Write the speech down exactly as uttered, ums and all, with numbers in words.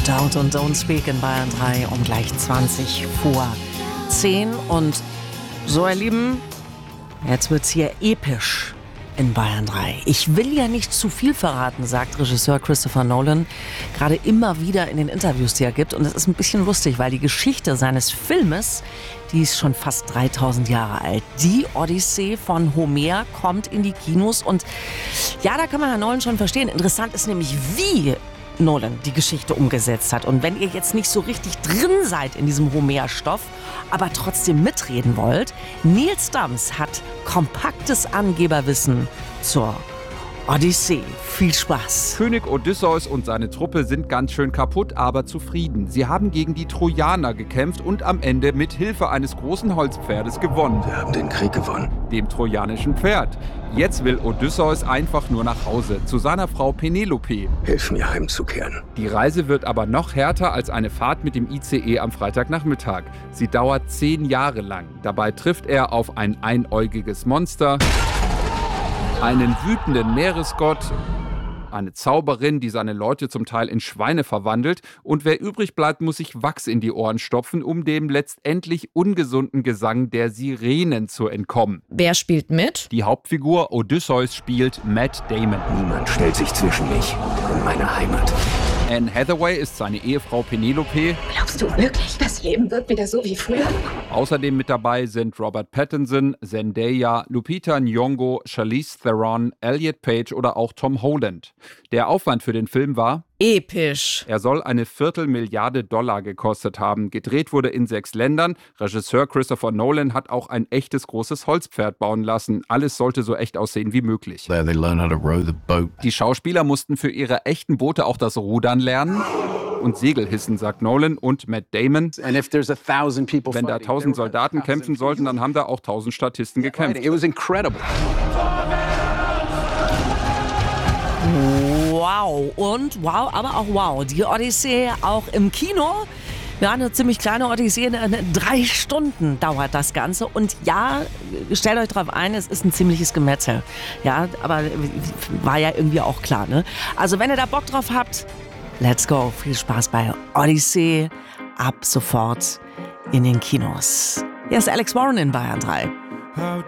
Doubt und Don't Speak in Bayern drei um gleich zwanzig vor zehn. Und so, ihr Lieben, jetzt wird's hier episch in Bayern drei. Ich will ja nicht zu viel verraten, sagt Regisseur Christopher Nolan gerade immer wieder in den Interviews, die er gibt. Und es ist ein bisschen lustig, weil die Geschichte seines Filmes, die ist schon fast dreitausend Jahre alt. Die Odyssee von Homer kommt in die Kinos. Und ja, da kann man Herrn Nolan schon verstehen. Interessant ist nämlich, wie Nolan die Geschichte umgesetzt hat. Und wenn ihr jetzt nicht so richtig drin seid in diesem Homer-Stoff, aber trotzdem mitreden wollt, Nils Dams hat kompaktes Angeberwissen zur Odyssee. Viel Spaß. König Odysseus und seine Truppe sind ganz schön kaputt, aber zufrieden. Sie haben gegen die Trojaner gekämpft und am Ende mit Hilfe eines großen Holzpferdes gewonnen. Wir haben den Krieg gewonnen. Dem trojanischen Pferd. Jetzt will Odysseus einfach nur nach Hause, zu seiner Frau Penelope. Hilf mir heimzukehren. Die Reise wird aber noch härter als eine Fahrt mit dem I C E am Freitagnachmittag. Sie dauert zehn Jahre lang. Dabei trifft er auf ein einäugiges Monster, einen wütenden Meeresgott, eine Zauberin, die seine Leute zum Teil in Schweine verwandelt, und wer übrig bleibt, muss sich Wachs in die Ohren stopfen, um dem letztendlich ungesunden Gesang der Sirenen zu entkommen. Wer spielt mit? Die Hauptfigur Odysseus spielt Matt Damon. Niemand stellt sich zwischen mich und meine Heimat. Anne Hathaway ist seine Ehefrau Penelope. Glaubst du wirklich, das Leben wird wieder so wie früher? Außerdem mit dabei sind Robert Pattinson, Zendaya, Lupita Nyong'o, Charlize Theron, Elliot Page oder auch Tom Holland. Der Aufwand für den Film war Episch. Er soll eine Viertelmilliarde Dollar gekostet haben. Gedreht wurde in sechs Ländern. Regisseur Christopher Nolan hat auch ein echtes großes Holzpferd bauen lassen. Alles sollte so echt aussehen wie möglich. There they learn how to row the boat. Die Schauspieler mussten für ihre echten Boote auch das Rudern lernen und Segel hissen, sagt Nolan und Matt Damon. Wenn da tausend Soldaten kämpfen sollten, dann haben da auch tausend Statisten gekämpft. It was incredible. Wow und wow, aber auch wow. Die Odyssee auch im Kino. Ja, eine ziemlich kleine Odyssee. Drei Stunden dauert das Ganze. Und ja, stellt euch drauf ein, es ist ein ziemliches Gemetzel. Ja, aber war ja irgendwie auch klar, ne? Also wenn ihr da Bock drauf habt, let's go. Viel Spaß bei Odyssee. Ab sofort in den Kinos. Hier ist Alex Warren in Bayern drei.